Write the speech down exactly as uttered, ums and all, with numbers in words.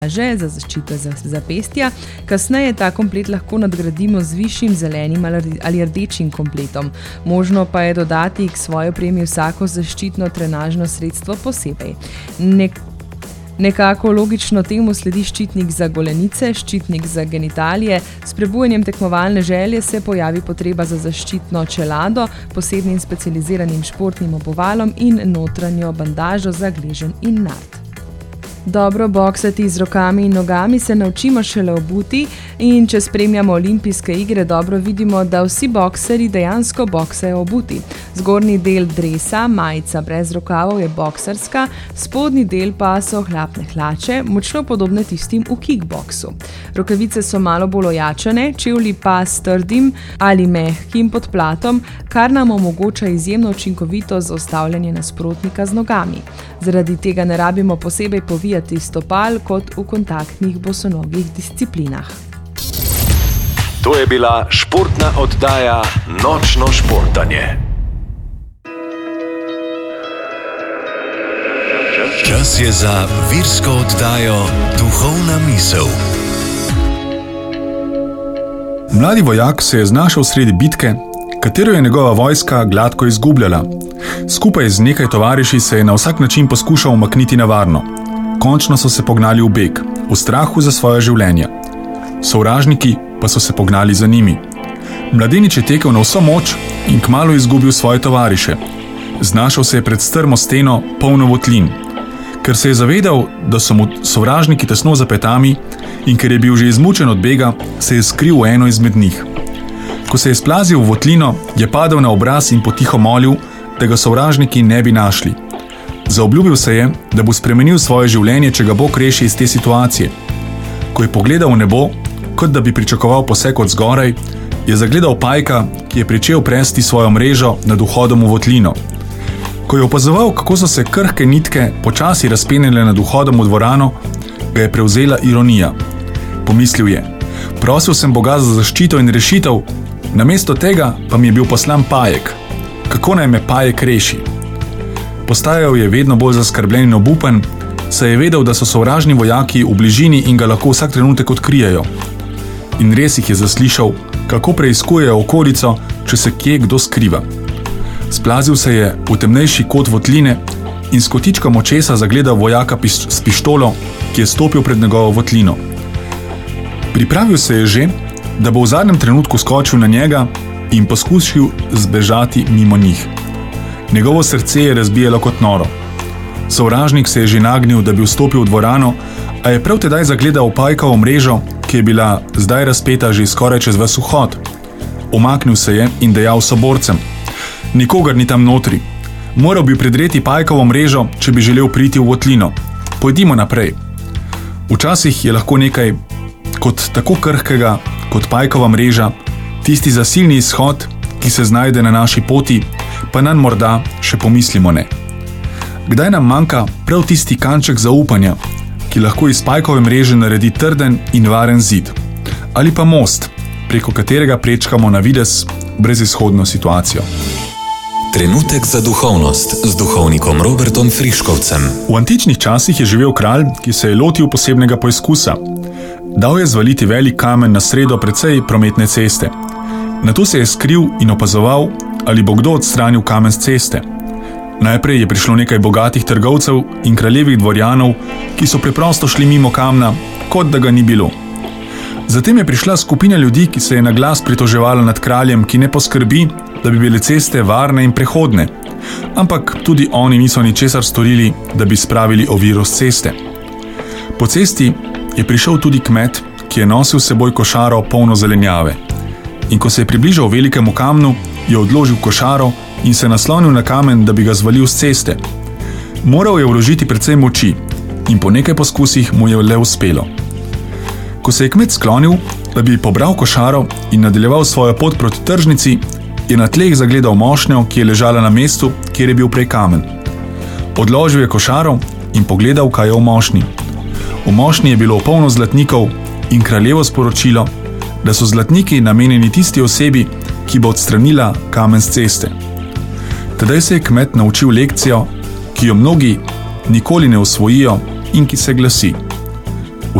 za zaščito zapestja. Kasneje ta komplet lahko nadgradimo z višjim zelenim ali rdečim kompletom. Možno pa je dodati k svoji opremi vsako zaščitno trenažno sredstvo posebej. Nek Nekako logično temu sledi ščitnik za golenice, ščitnik za genitalije. S prebujanjem tekmovalne želje se pojavi potreba za zaščitno čelado, posebnim specializiranim športnim obuvalom in notranjo bandažo za gleženj in nart. Dobro boksati z rokami in nogami se naučimo šele obuti in če spremljamo olimpijske igre, dobro vidimo, da vsi bokserji dejansko boksajo obuti. Zgornji del dresa, majica brez rokavov je boksarska, spodnji del pa so ohlapne hlače, močno podobne tistim v kickboksu. Rokavice so malo bolj ojačane, čevlji pa s trdim ali mehkim podplatom, kar nam omogoča izjemno učinkovito zaustavljanje nasprotnika z nogami. Zaradi tega ne rabimo posebej povijati stopal kot v kontaktnih bosonogih disciplinah. To je bila športna oddaja Nočno športanje. Čas je za virsko oddajo Duhovna misel. Mladi vojak se je znašel sredi bitke, katero je njegova vojska gladko izgubljala. Skupaj z nekaj tovariši se je na vsak način poskušal umakniti na varno. Končno so se pognali v beg, v strahu za svoje življenje. Sovražniki pa so se pognali za njimi. Mladenič je tekel na vso moč in kmalu izgubil svoje tovariše. Znašel se je pred strmo steno, polno votlin. Ker se je zavedal, da so mu sovražniki tesno za petami in ker je bil že izmučen od bega, se je skril v eno izmed njih. Ko se je splazil v votlino, je padel na obraz in potiho molil, da ga sovražniki ne bi našli. Zaobljubil se je, da bo spremenil svoje življenje, če ga Bog reši iz te situacije. Ko je pogledal v nebo, kot da bi pričakoval poseg od zgoraj, je zagledal pajka, ki je pričel presti svojo mrežo nad vhodom v votlino. Ko je opazoval, kako so se krhke nitke počasi razpenile nad vhodom v dvorano, ga je prevzela ironija. Pomislil je, prosil sem Boga za zaščito in rešitev, namesto tega pa mi je bil poslan pajek. Kako naj me pajek reši? Postajal je vedno bolj zaskrbljen in obupen, saj je vedel, da so sovražni vojaki v bližini in ga lahko vsak trenutek odkrijejo. In res jih je zaslišal, kako preiskujejo okolico, če se kje kdo skriva. Splazil se je v temnejši kot votline in s kotičkom očesa zagledal vojaka piš- s pištolo, ki je stopil pred njegovo votlino. Pripravil se je že, da bo v zadnjem trenutku skočil na njega in poskušal zbežati mimo njih. Njegovo srce je razbijalo kot noro. Sovražnik se je že nagnil, da bi vstopil v dvorano, a je prav tedaj zagledal pajkovo mrežo, ki je bila zdaj razpeta že skoraj čez ves vhod. Umaknil se je in dejal soborcem: nikogar ni tam notri. Moral bi predreti pajkovo mrežo, če bi želel priti v votlino. Pojdimo naprej. Včasih je lahko nekaj kot tako krhkega, kot pajkova mreža, tisti zasilni izhod, ki se znajde na naši poti, pa nam morda še pomislimo ne. Kdaj nam manjka prav tisti kanček zaupanja, ki lahko iz pajkove mreže naredi trden in varen zid, ali pa most, preko katerega prečkamo na videz brezizhodno situacijo. Trenutek za duhovnost z duhovnikom Robertom Friškovcem. V antičnih časih je živel kralj, ki se je lotil posebnega poizkusa. Dal je zvaliti velik kamen na sredo precej prometne ceste. Nato se je skril in opazoval, ali bo kdo odstranil kamen z ceste. Najprej je prišlo nekaj bogatih trgovcev in kraljevih dvorjanov, ki so preprosto šli mimo kamna, kot da ga ni bilo. Zatem je prišla skupina ljudi, ki se je na glas pritoževala nad kraljem, ki ne poskrbi, da bi bile ceste varne in prehodne. Ampak tudi oni niso ničesar storili, da bi spravili oviro s ceste. Po cesti je prišel tudi kmet, ki je nosil s seboj košaro polno zelenjave. In ko se je približal velikemu kamnu, je odložil košaro in se naslonil na kamen, da bi ga zvalil s ceste. Moral je vložiti precej moči in po nekaj poskusih mu je le uspelo. Ko se je kmet sklonil, da bi pobral košaro in nadaljeval svojo pot proti tržnici, je na tleh zagledal mošnjo, ki je ležala na mestu, kjer je bil prej kamen. Odložil je košaro in pogledal, kaj je v mošnji. V mošnji je bilo polno zlatnikov in kraljevo sporočilo, da so zlatniki namenjeni tisti osebi, ki bo odstranila kamen z ceste. Tedaj se je kmet naučil lekcijo, ki jo mnogi nikoli ne usvojijo in ki se glasi: